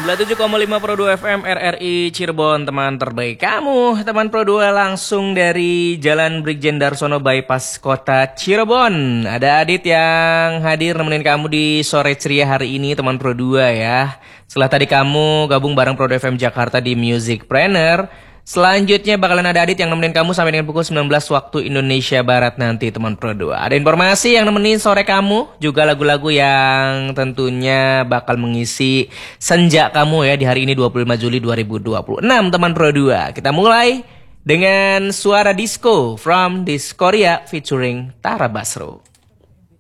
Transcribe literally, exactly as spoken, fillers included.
sembilan puluh tujuh koma lima Pro dua F M R R I Cirebon, teman terbaik kamu. Teman Pro dua langsung dari Jalan Brigjen Darsono Bypass Kota Cirebon. Ada Adit yang hadir nemenin kamu di sore ceria hari ini, teman Pro dua ya. Setelah tadi kamu gabung bareng Pro dua F M Jakarta di Music Planner, selanjutnya bakalan ada Adit yang nemenin kamu sampai dengan pukul sembilan belas waktu Indonesia Barat nanti, teman Pro dua. Ada informasi yang nemenin sore kamu, juga lagu-lagu yang tentunya bakal mengisi senja kamu ya di hari ini dua puluh lima Juli dua ribu dua puluh enam, teman Pro dua. Kita mulai dengan suara disco from Diskoria featuring Tara Basro.